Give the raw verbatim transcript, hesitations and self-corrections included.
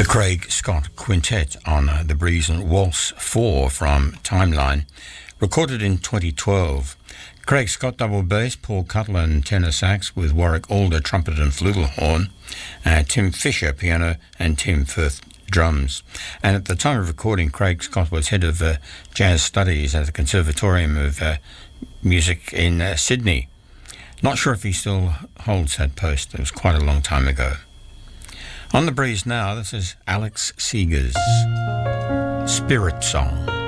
The Craig Scott Quintet on uh, The Breeze and Waltz four from Timeline, recorded in twenty twelve. Craig Scott double bass, Paul Cutler and tenor sax with Warwick Alder trumpet and flugelhorn, uh, Tim Fisher piano and Tim Firth drums. And at the time of recording, Craig Scott was head of uh, jazz studies at the Conservatorium of uh, Music in uh, Sydney. Not sure if he still holds that post. It was quite a long time ago. On The Breeze now, this is Alex Seeger's Spirit Song.